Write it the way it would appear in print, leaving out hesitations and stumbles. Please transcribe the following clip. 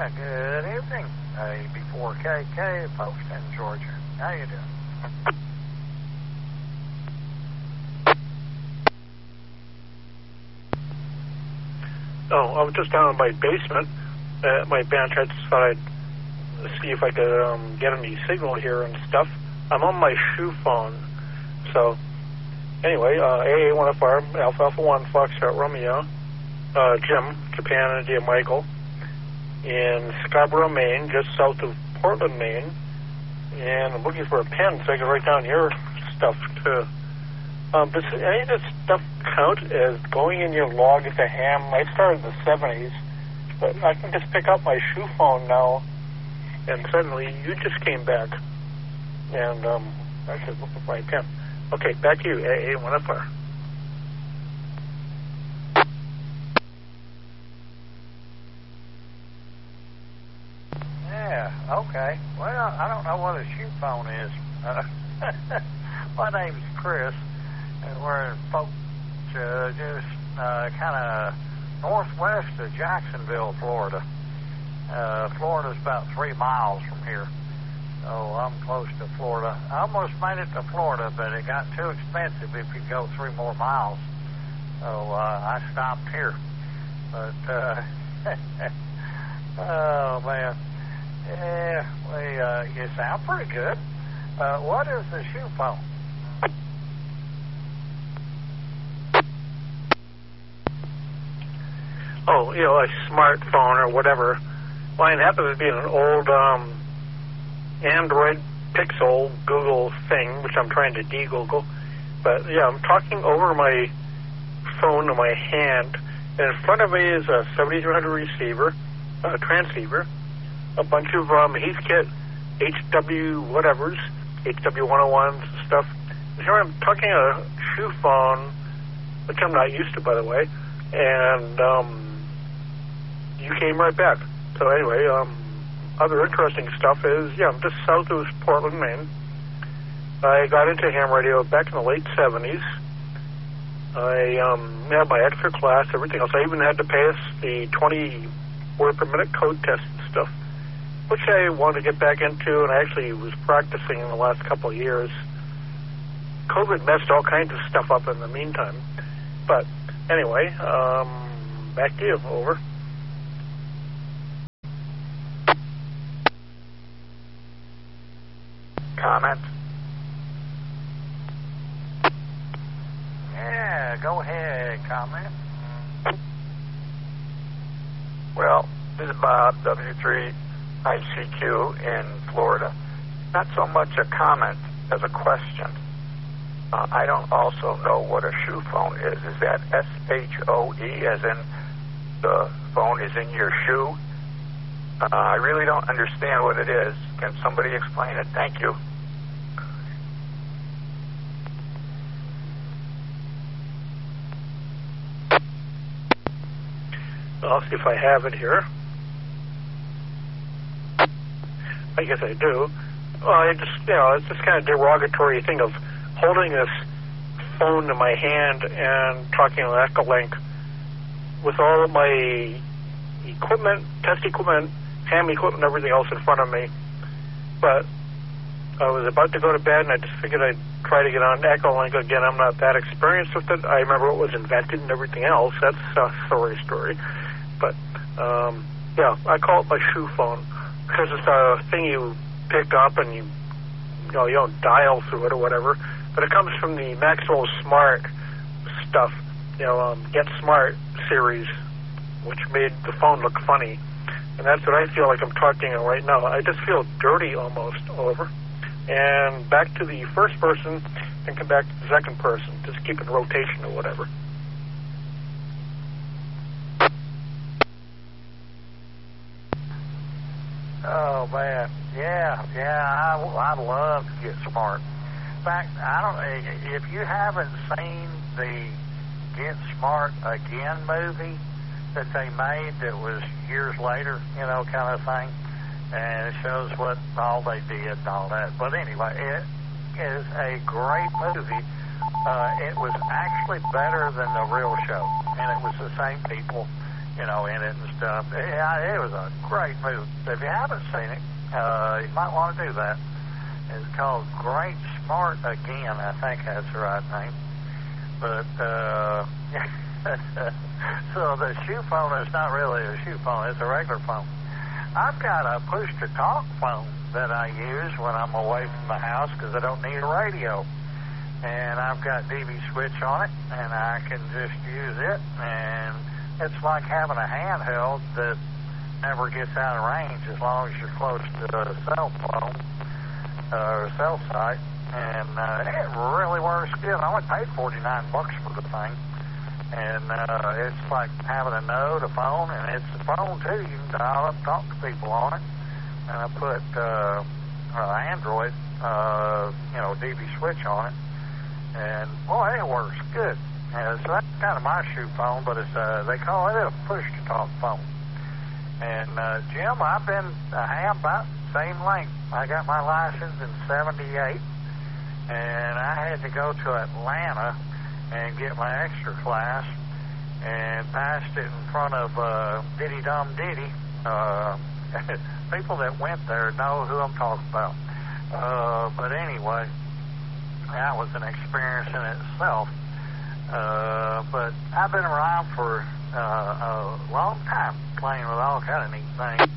Good evening. AB4KK, Folkestone, Georgia. How you doing? Oh, I was just down in my basement at my bench. I just thought I'd see if I could get any signal here and stuff. I'm on my shoe phone. So, anyway, AA1FR, Alpha 1, Foxtrot Romeo, Jim, Japan, India, Michael, in Scarborough, Maine, just south of Portland, Maine. And I'm looking for a pen so I can write down your stuff, too. Does any of this stuff count as going in your log as a ham? I started in the 70s, but I can just pick up my shoe phone now, and suddenly you just came back. And I should look at my pen. Okay, back to you, AA1FR. Yeah, okay. Well, I don't know what a shoe phone is. My name's Chris, and we're in just kind of northwest of Jacksonville, Florida. Florida's about 3 miles from here, so I'm close to Florida. I almost made it to Florida, but it got too expensive if you go 3 more miles, so I stopped here. But, oh, man. Yeah, well, you sound pretty good. What is the shoe phone? Oh, a smartphone or whatever. Mine happens to be an old Android Pixel Google thing, which I'm trying to de-Google. But, yeah, I'm talking over my phone in my hand, and in front of me is a 7300 receiver, transceiver, a bunch of Heathkit HW whatevers, HW101s and stuff. Here I'm talking a shoe phone, which I'm not used to, by the way, and you came right back. So anyway, other interesting stuff is, I'm just south of Portland, Maine. I got into ham radio back in the late 70s. I had my extra class, everything else. I even had to pass the 20 word per minute code test and stuff, which I wanted to get back into, and I actually was practicing in the last couple of years. COVID messed all kinds of stuff up in the meantime. But anyway, back to you. Over. Comment? Yeah, go ahead, comment. Well, this is Bob, W3 ICQ in Florida. Not so much a comment as a question. I don't also know what a shoe phone is. Is that SHOE, as in the phone is in your shoe? I really don't understand what it is. Can somebody explain it? Thank you. I'll see if I have it here. I guess I do. Well, it's this kind of derogatory thing of holding this phone in my hand and talking on Echolink with all of my equipment, test equipment, ham equipment, everything else in front of me. But I was about to go to bed, and I just figured I'd try to get on Echolink again. I'm not that experienced with it. I remember it was invented and everything else. That's a sorry story. But, I call it my shoe phone because it's a thing you pick up and you don't dial through it or whatever. But it comes from the Maxwell Smart stuff, Get Smart series, which made the phone look funny. And that's what I feel like I'm talking right now. I just feel dirty almost, over. And back to the first person and come back to the second person. Just keep it in rotation or whatever. Oh, man. Yeah, I'd love to get smart. In fact, if you haven't seen the Get Smart Again movie that they made that was years later, kind of thing, and it shows what all they did and all that. But anyway, it is a great movie. It was actually better than the real show, and it was the same people, in it and stuff. It was a great movie. If you haven't seen it, you might want to do that. It's called Great Smart Again. I think that's the right name. But, so the shoe phone is not really a shoe phone. It's a regular phone. I've got a push-to-talk phone that I use when I'm away from the house because I don't need a radio. And I've got DB switch on it, and I can just use it. And it's like having a handheld that never gets out of range as long as you're close to a cell phone or cell site. And it really works good. I only paid $49 for the thing. And it's like having a node, a phone, and it's a phone, too. You can dial up, talk to people on it. And I put Android, DB switch on it. And, boy, it works good. So that's kind of my shoe phone, but it's they call it a push-to-talk phone. And, Jim, I've been about the same length. I got my license in 78, and I had to go to Atlanta and get my extra class and passed it in front of Diddy Dum Diddy. People that went there know who I'm talking about. But anyway, that was an experience in itself. But I've been around for a long time playing with all kind of neat things.